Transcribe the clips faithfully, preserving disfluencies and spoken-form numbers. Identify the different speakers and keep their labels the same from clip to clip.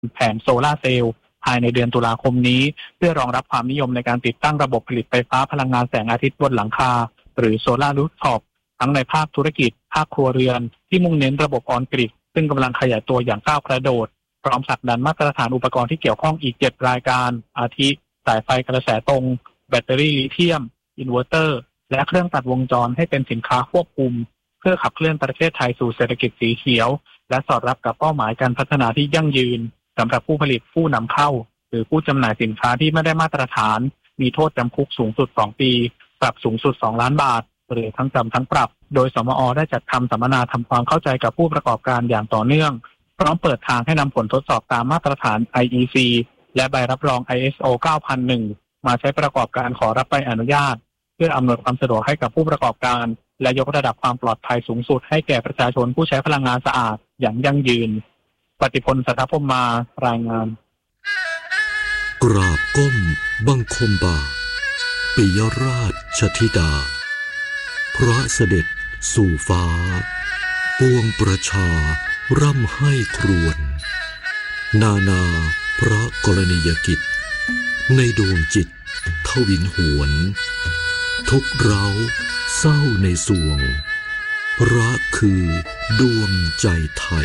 Speaker 1: แผงโซลาร์เซลล์ภายในเดือนตุลาคมนี้เพื่อรองรับความนิยมในการติดตั้งระบบผลิตไฟฟ้าพลังงานแสงอาทิตย์บนหลังคาหรือโซลาร์รูฟท็อปทั้งในภาคธุรกิจภาคครัวเรือนที่มุ่งเน้นระบบออนกริดซึ่งกำลังขยายตัวอย่างก้าวกระโดดพร้อมผลักดันมาตรฐานอุปกรณ์ที่เกี่ยวข้องอีกเจ็ดรายการอาทิสายไฟกระแสตรงแบตเตอรี่ลิเธียมอินเวอร์เตอร์และเครื่องตัดวงจรให้เป็นสินค้าควบคุมเพื่อขับเคลื่อนประเทศไทยสู่เศรษฐกิจสีเขียวและสอดรับกับเป้าหมายการพัฒนาที่ยั่งยืนสำหรับผู้ผลิตผู้นำเข้าหรือผู้จำหน่ายสินค้าที่ไม่ได้มาตรฐานมีโทษจำคุกสูงสุดสองปีปรับสูงสุดสองล้านบาทหรือทั้งจำทั้งปรับโดยสมอ.ได้จัดทำสัมมนาทำความเข้าใจกับผู้ประกอบการอย่างต่อเนื่องพร้อมเปิดทางให้นำผลทดสอบตามมาตรฐาน ไอ อี ซี และใบรับรอง ไอ เอส โอ เก้าพันหนึ่ง มาใช้ประกอบการขอรับใบอนุญาตเพื่ออำนวยความสะดวกให้กับผู้ประกอบการและยกระดับความปลอดภัยสูงสุดให้แก่ประชาชนผู้ใช้พลังงานสะอาดอย่างยั่งยืนปฏิพล สัทธพรหมมารายงาน
Speaker 2: กราบก้มบังคมบาทปิยราชธิดาพระเสด็จสู่ฟ้าปวงประชาร่ำให้ครวญนานาพระกรณียกิจในดวงจิตทวินหวนทุกเร้าเศร้าในสวงรักคือดวงใจไทย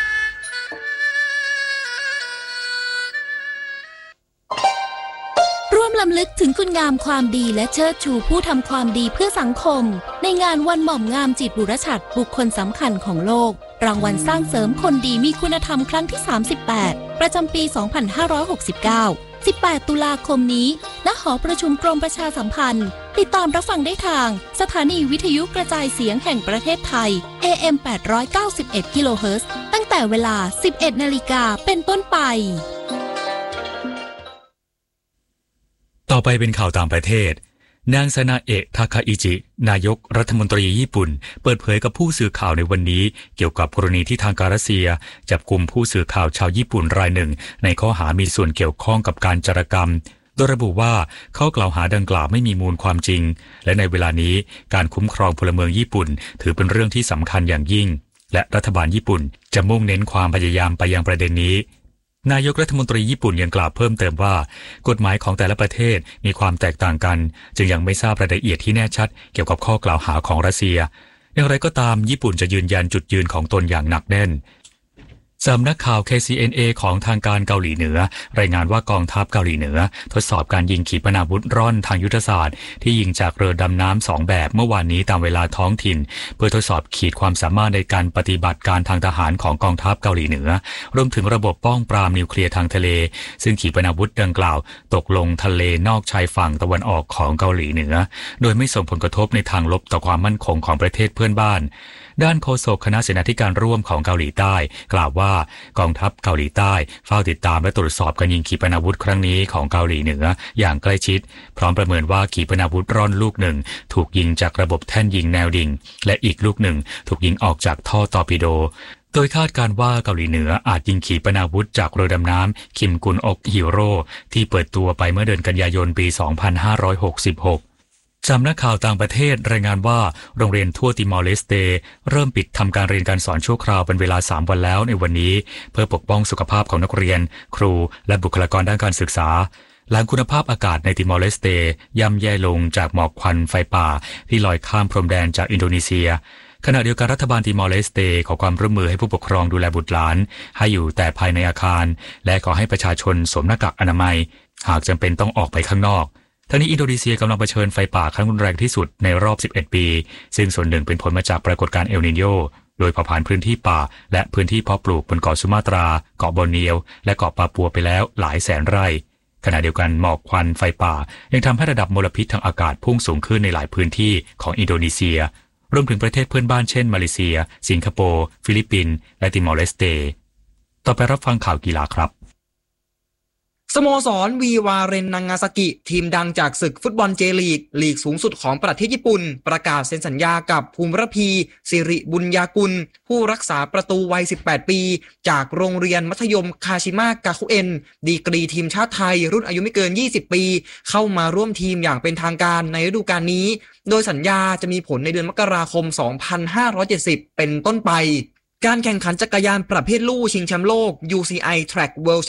Speaker 3: รำลึกถึงคุณงามความดีและเชิดชูผู้ทำความดีเพื่อสังคมในงานวันหม่อมงามจิตบุรฉัตรบุคคลสำคัญของโลกรางวัลสร้างเสริมคนดีมีคุณธรรมครั้งที่สามสิบแปดประจำปี สองพันห้าร้อยหกสิบเก้า สิบแปด ตุลาคมนี้ณ หอประชุมกรมประชาสัมพันธ์ติดตามรับฟังได้ทางสถานีวิทยุกระจายเสียงแห่งประเทศไทย เอ เอ็ม แปดร้อยเก้าสิบเอ็ด กิโลเฮิรตซ์ตั้งแต่เวลา สิบเอ็ด นาฬิกาเป็นต้นไป
Speaker 4: ต่อไปเป็นข่าวต่างประเทศนางซานาเอะทาคาอิจินายกรัฐมนตรีญี่ปุ่นเปิดเผยกับผู้สื่อข่าวในวันนี้เกี่ยวกับกรณีที่ทางการรัสเซียจับกุมผู้สื่อข่าวชาวญี่ปุ่นรายหนึ่งในข้อหามีส่วนเกี่ยวข้องกับการจารกรรมโดยระบุว่าข้อกล่าวหาดังกล่าวไม่มีมูลความจริงและในเวลานี้การคุ้มครองพลเมืองญี่ปุ่นถือเป็นเรื่องที่สำคัญอย่างยิ่งและรัฐบาลญี่ปุ่นจะมุ่งเน้นความพยายามไปยังประเด็นนี้นายกรัฐมนตรีญี่ปุ่นยังกล่าวเพิ่มเติมว่ากฎหมายของแต่ละประเทศมีความแตกต่างกันจึงยังไม่ทราบรายละเอียดที่แน่ชัดเกี่ยวกับข้อกล่าวหาของรัสเซียอย่างไรก็ตามญี่ปุ่นจะยืนยันจุดยืนของตนอย่างหนักแน่นสำนักข่าว เค ซี เอ็น เอ ของทางการเกาหลีเหนือรายงานว่ากองทัพเกาหลีเหนือทดสอบการยิงขีปนาวุธร่อนทางยุทธศาสตร์ที่ยิงจากเรือดำน้ำสองแบบเมื่อวานนี้ตามเวลาท้องถิ่นเพื่อทดสอบขีดความสามารถในการปฏิบัติการทางทหารของกองทัพเกาหลีเหนือรวมถึงระบบป้องปรามนิวเคลียร์ทางทะเลซึ่งขีปนาวุธดังกล่าวตกลงทะเลนอกชายฝั่งตะวันออกของเกาหลีเหนือโดยไม่ส่งผลกระทบในทางลบต่อความมั่นคงของประเทศเพื่อนบ้านด้านโฆษกคณะเสนาธิการร่วมของเกาหลีใต้กล่าวว่ากองทัพเกาหลีใต้เฝ้าติดตามและตรวจสอบการยิงขีปนาวุธครั้งนี้ของเกาหลีเหนืออย่างใกล้ชิดพร้อมประเมินว่าขีปนาวุธร่อนลูกหนึ่งถูกยิงจากระบบแท่นยิงแนวดิ่งและอีกลูกหนึ่งถูกยิงออกจากท่อตอร์ปิโดโดยคาดการว่าเกาหลีเหนืออาจยิงขีปนาวุธจากเรือดำน้ำคิมกุนอกฮีโร่ที่เปิดตัวไปเมื่อเดือนกันยายนปี สองพันห้าร้อยหกสิบหกสำนักข่าวต่างประเทศรายงานว่าโรงเรียนทั่วติมอร์เลสเตเริ่มปิดทำการเรียนการสอนชั่วคราวเป็นเวลาสามวันแล้วในวันนี้เพื่อปกป้องสุขภาพของนักเรียนครูและบุคลากรด้านการศึกษาหลังคุณภาพอากาศในติมอร์เลสเตย่ำแย่ลงจากหมอกควันไฟป่าที่ลอยข้ามพรมแดนจากอินโดนีเซียขณะเดียวกันรัฐบาลติมอร์เลสเตขอความร่วมมือให้ผู้ปกครองดูแลบุตรหลานให้อยู่แต่ภายในอาคารและขอให้ประชาชนสวมหน้ากากอนามัยหากจำเป็นต้องออกไปข้างนอกทั้งนี้อินโดนีเซียกำลังเผชิญไฟป่าครั้งรุนแรงที่สุดในรอบสิบเอ็ดปีซึ่งส่วนหนึ่งเป็นผลมาจากปรากฏการณ์เอลนิโญโดยเผาผลาญพื้นที่ป่าและพื้นที่เพาะปลูกบนเกาะสุมาตราเกาะบอร์เนียวและเกาะปาปัวไปแล้วหลายแสนไร่ขณะเดียวกันหมอกควันไฟป่ายังทำให้ระดับมลพิษทางอากาศพุ่งสูงขึ้นในหลายพื้นที่ของอินโดนีเซียรวมถึงประเทศเพื่อนบ้านเช่นมาเลเซียสิงคโปร์ฟิลิปปินส์และติมอร์เลสเตต่อไปรับฟังข่าวกีฬาครับ
Speaker 5: สโมสรวีวาเรนนางาซากิทีมดังจากศึกฟุตบอลเจลีกลีกสูงสุดของประเทศญี่ปุ่นประกาศเซ็นสัญญากับภูมิระพีสิริบุญญากุลผู้รักษาประตูวัยสิบแปดปีจากโรงเรียนมัธยมคาชิมะกาคุเอ็นดีกรีทีมชาติไทยรุ่นอายุไม่เกินยี่สิบปีเข้ามาร่วมทีมอย่างเป็นทางการในฤดูกาลนี้โดยสัญญาจะมีผลในเดือนมกราคมสองพันห้าร้อยเจ็ดสิบเป็นต้นไปการแข่งขันจักรยานประเภทลู่ชิงแชมป์โลก ยู ซี ไอ Track World